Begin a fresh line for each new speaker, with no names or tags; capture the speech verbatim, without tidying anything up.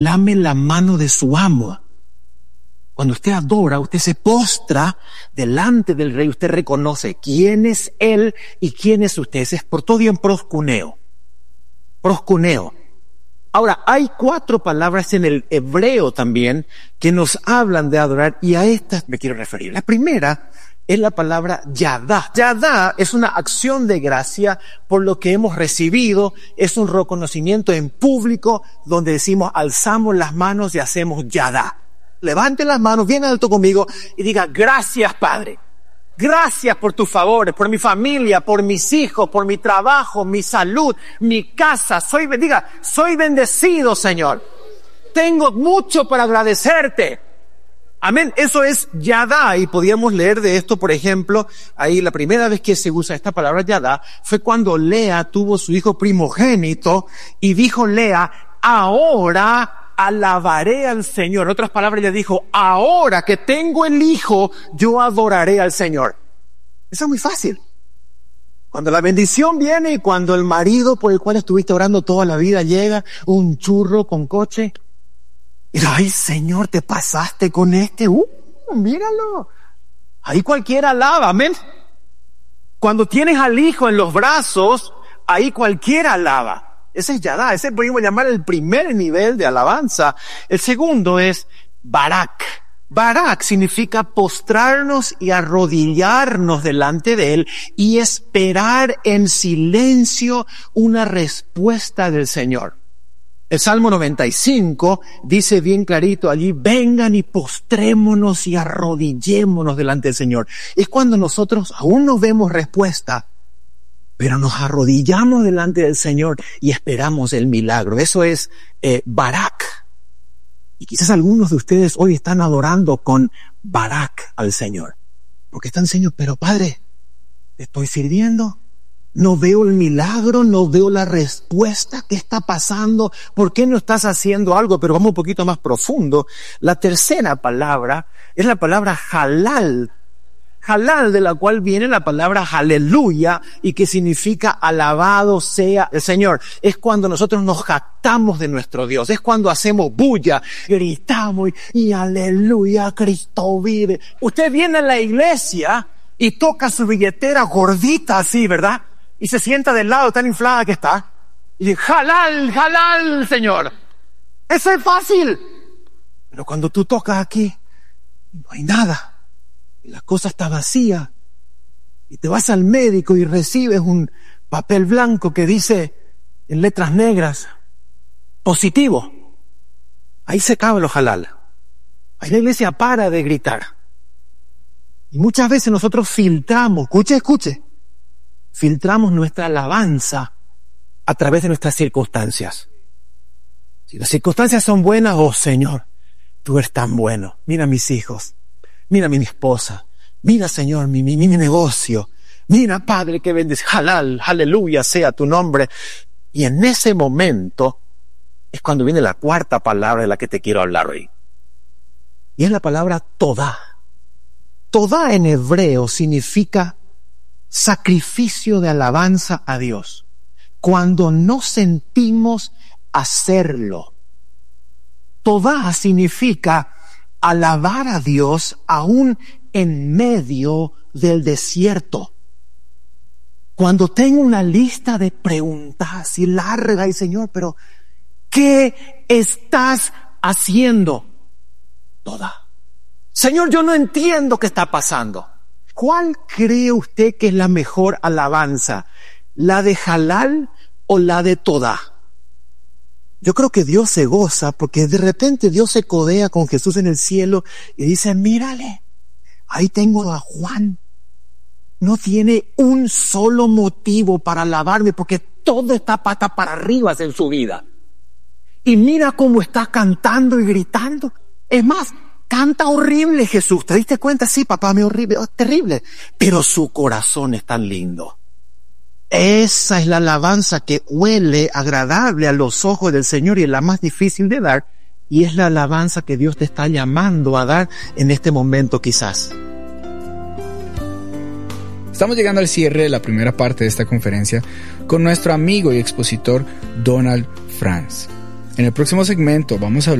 lame la mano de su amo. Cuando usted adora, usted se postra delante del rey, usted reconoce quién es él y quién es usted. Es por todo en proscuneo. Proscuneo. Ahora, hay cuatro palabras en el hebreo también que nos hablan de adorar, y a estas me quiero referir. La primera es la palabra yadá. Yadá es una acción de gracia por lo que hemos recibido, es un reconocimiento en público donde decimos, alzamos las manos y hacemos yadá. Levante las manos bien alto conmigo y diga, gracias, Padre. Gracias por tus favores, por mi familia, por mis hijos, por mi trabajo, mi salud, mi casa. Soy, diga, soy bendecido, Señor. Tengo mucho para agradecerte. Amén. Eso es yadá. Y podíamos leer de esto, por ejemplo, ahí la primera vez que se usa esta palabra yadá fue cuando Lea tuvo su hijo primogénito y dijo Lea, ahora alabaré al Señor. En otras palabras, ella dijo, ahora que tengo el hijo, yo adoraré al Señor. Eso es muy fácil. Cuando la bendición viene y cuando el marido por el cual estuviste orando toda la vida llega, un churro con coche, y ay, Señor, te pasaste con este, uh, míralo. Ahí cualquiera alaba, amén. Cuando tienes al hijo en los brazos, ahí cualquiera alaba. Ese es yadá, ese podemos llamar el primer nivel de alabanza. El segundo es barak. Barak significa postrarnos y arrodillarnos delante de él y esperar en silencio una respuesta del Señor. El Salmo noventa y cinco dice bien clarito allí, vengan y postrémonos y arrodillémonos delante del Señor. Es cuando nosotros aún no vemos respuesta, pero nos arrodillamos delante del Señor y esperamos el milagro. Eso es eh, barak. Y quizás algunos de ustedes hoy están adorando con barak al Señor. Porque están diciendo, pero Padre, te estoy sirviendo. No veo el milagro, no veo la respuesta. ¿Qué está pasando? ¿Por qué no estás haciendo algo? Pero vamos un poquito más profundo. La tercera palabra es la palabra halal. Halal, de la cual viene la palabra aleluya y que significa alabado sea el Señor. Es cuando nosotros nos jactamos de nuestro Dios. Es cuando hacemos bulla, gritamos y, y aleluya, Cristo vive. Usted viene a la iglesia y toca su billetera gordita así, ¿verdad? Y se sienta del lado tan inflada que está. Y dice, halal, halal, Señor. Eso es fácil. Pero cuando tú tocas aquí, no hay nada. Y la cosa está vacía, y te vas al médico y recibes un papel blanco que dice en letras negras, positivo. Ahí se acaba lo halal. Ahí la iglesia para de gritar. Y muchas veces nosotros filtramos, escuche, escuche, filtramos nuestra alabanza a través de nuestras circunstancias. Si las circunstancias son buenas, oh Señor, tú eres tan bueno. Mira mis hijos. Mira mi esposa, mira Señor mi, mi, mi negocio, mira Padre que bendice, halal, aleluya sea tu nombre. Y en ese momento es cuando viene la cuarta palabra de la que te quiero hablar hoy. Y es la palabra todá. Todá en hebreo significa sacrificio de alabanza a Dios. Cuando no sentimos hacerlo. Todá significa alabar a Dios aún en medio del desierto. Cuando tengo una lista de preguntas así larga y Señor, pero ¿qué estás haciendo? Toda. Señor, yo no entiendo qué está pasando. ¿Cuál cree usted que es la mejor alabanza? ¿La de halal o la de todá? Yo creo que Dios se goza porque de repente Dios se codea con Jesús en el cielo y dice, mírale, ahí tengo a Juan. No tiene un solo motivo para alabarme porque todo está pata para arriba en su vida. Y mira cómo está cantando y gritando. Es más, canta horrible Jesús. ¿Te diste cuenta? Sí, papá, me horrible, oh, terrible. Pero su corazón es tan lindo. Esa es la alabanza que huele agradable a los ojos del Señor y es la más difícil de dar. Y es la alabanza que Dios te está llamando a dar en este momento quizás.
Estamos llegando al cierre de la primera parte de esta conferencia con nuestro amigo y expositor Donald Franz. En el próximo segmento vamos a hablar